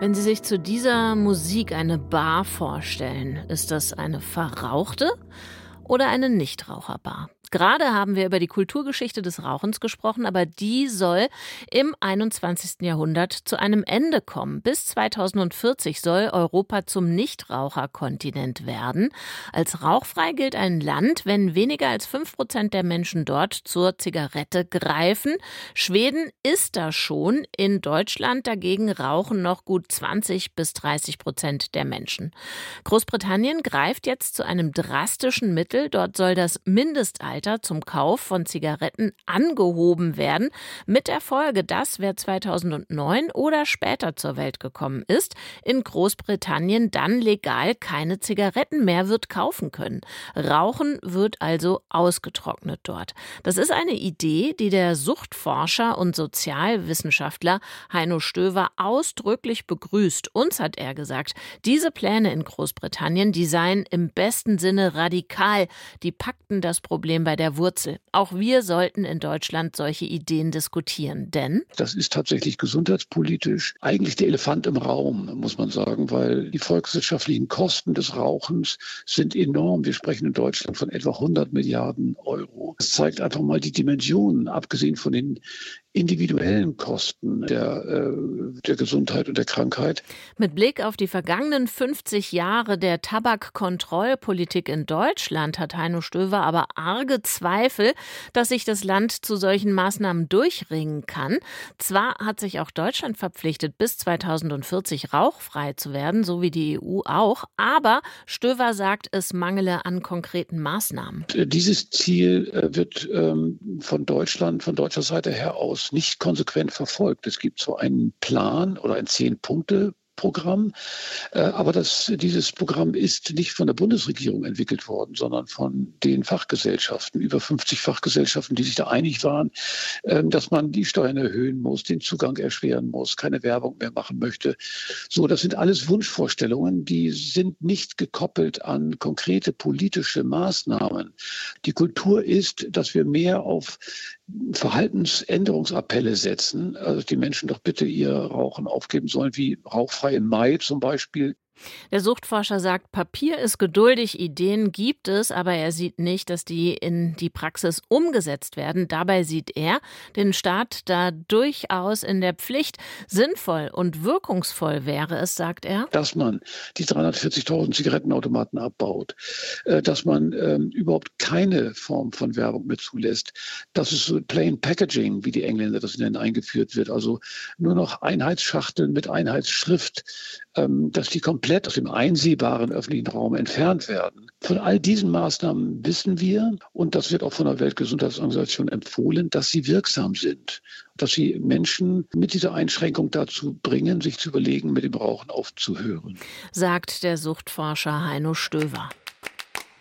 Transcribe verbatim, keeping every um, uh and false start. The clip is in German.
Wenn Sie sich zu dieser Musik eine Bar vorstellen, ist das eine verrauchte oder eine Nichtraucherbar? Gerade haben wir über die Kulturgeschichte des Rauchens gesprochen, aber die soll im einundzwanzigsten Jahrhundert zu einem Ende kommen. Bis zweitausendvierzig soll Europa zum Nichtraucherkontinent werden. Als rauchfrei gilt ein Land, wenn weniger als fünf Prozent der Menschen dort zur Zigarette greifen. Schweden ist da schon. In Deutschland dagegen rauchen noch gut zwanzig bis dreißig Prozent der Menschen. Großbritannien greift jetzt zu einem drastischen Mittel. Dort soll das Mindestalter zum Kauf von Zigaretten angehoben werden, mit der Folge, dass wer zweitausendneun oder später zur Welt gekommen ist, in Großbritannien dann legal keine Zigaretten mehr wird kaufen können. Rauchen wird also ausgetrocknet dort. Das ist eine Idee, die der Suchtforscher und Sozialwissenschaftler Heino Stöver ausdrücklich begrüßt. Uns hat er gesagt, diese Pläne in Großbritannien, die seien im besten Sinne radikal. Die packten das Problem bei der Wurzel. Auch wir sollten in Deutschland solche Ideen diskutieren, denn das ist tatsächlich gesundheitspolitisch eigentlich der Elefant im Raum, muss man sagen, weil die volkswirtschaftlichen Kosten des Rauchens sind enorm. Wir sprechen in Deutschland von etwa hundert Milliarden Euro. Das zeigt einfach mal die Dimensionen, abgesehen von den individuellen Kosten der, äh, der Gesundheit und der Krankheit. Mit Blick auf die vergangenen fünfzig Jahre der Tabakkontrollpolitik in Deutschland hat Heino Stöver aber arge Zweifel, dass sich das Land zu solchen Maßnahmen durchringen kann. Zwar hat sich auch Deutschland verpflichtet, bis zweitausendvierzig rauchfrei zu werden, so wie die E U auch, aber Stöver sagt, es mangele an konkreten Maßnahmen. Dieses Ziel äh, wird ähm, von Deutschland, von deutscher Seite her aus nicht konsequent verfolgt. Es gibt so einen Plan oder ein Zehn-Punkte- Programm. Aber das, dieses Programm ist nicht von der Bundesregierung entwickelt worden, sondern von den Fachgesellschaften, über fünfzig Fachgesellschaften, die sich da einig waren, dass man die Steuern erhöhen muss, den Zugang erschweren muss, keine Werbung mehr machen möchte. So, das sind alles Wunschvorstellungen, die sind nicht gekoppelt an konkrete politische Maßnahmen. Die Kultur ist, dass wir mehr auf Verhaltensänderungsappelle setzen, also die Menschen doch bitte ihr Rauchen aufgeben sollen, wie rauchfrei im Mai zum Beispiel. Der Suchtforscher sagt, Papier ist geduldig, Ideen gibt es, aber er sieht nicht, dass die in die Praxis umgesetzt werden. Dabei sieht er den Staat da durchaus in der Pflicht. Sinnvoll und wirkungsvoll wäre es, sagt er, dass man die dreihundertvierzigtausend Zigarettenautomaten abbaut, dass man ähm, überhaupt keine Form von Werbung mehr zulässt, dass es so Plain Packaging, wie die Engländer das nennen, eingeführt wird, also nur noch Einheitsschachteln mit Einheitsschrift, ähm, dass die komplett aus dem einsehbaren öffentlichen Raum entfernt werden. Von all diesen Maßnahmen wissen wir, und das wird auch von der Weltgesundheitsorganisation empfohlen, dass sie wirksam sind, dass sie Menschen mit dieser Einschränkung dazu bringen, sich zu überlegen, mit dem Rauchen aufzuhören, sagt der Suchtforscher Heino Stöver.